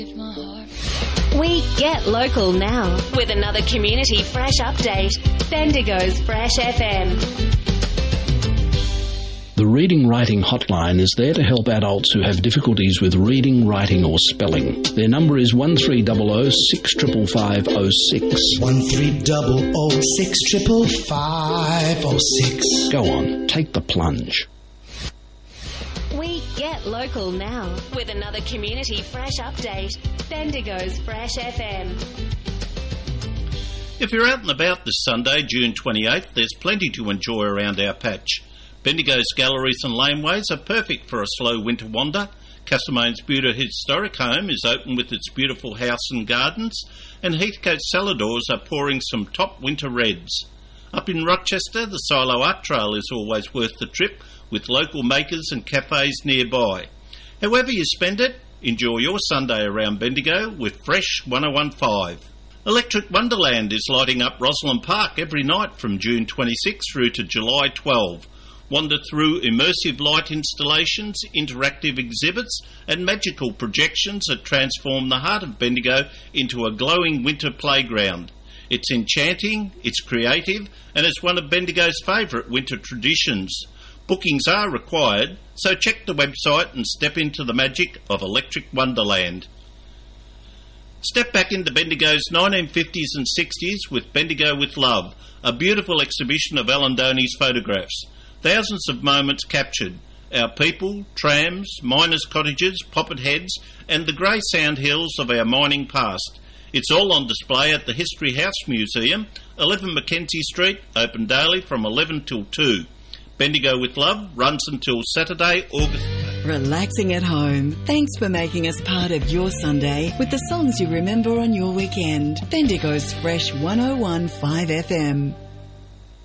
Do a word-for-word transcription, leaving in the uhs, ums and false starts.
We get local now with another Community Fresh update. Bendigo's Fresh F M. The Reading Writing Hotline is there to help adults who have difficulties with reading, writing or spelling. Their number is one three zero zero six five five zero six. one three zero zero six five five zero six. Go on, take the plunge. We get local now with another Community Fresh update. Bendigo's Fresh F M. If you're out and about this Sunday, June twenty-eighth, there's plenty to enjoy around our patch. Bendigo's galleries and laneways are perfect for a slow winter wander. Castlemone's Buda Historic Home is open with its beautiful house and gardens, and Heathcote Saladors are pouring some top winter reds. Up in Rochester, the Silo Art Trail is always worth the trip, with local makers and cafes nearby. However you spend it, enjoy your Sunday around Bendigo with Fresh one oh one point five. Electric Wonderland is lighting up Rosalind Park every night from June twenty-sixth through to July twelfth. Wander through immersive light installations, interactive exhibits and magical projections that transform the heart of Bendigo into a glowing winter playground. It's enchanting, it's creative, and it's one of Bendigo's favourite winter traditions. Bookings are required, so check the website and step into the magic of Electric Wonderland. Step back into Bendigo's nineteen fifties and sixties with Bendigo with Love, a beautiful exhibition of Alan Doney's photographs. Thousands of moments captured. Our people, trams, miners' cottages, poppet heads, and the grey sand hills of our mining past. It's all on display at the History House Museum, eleven Mackenzie Street, open daily from eleven till two. Bendigo with Love runs until Saturday, August. Relaxing at home. Thanks for making us part of your Sunday with the songs you remember on your weekend. Bendigo's Fresh one oh one point five F M.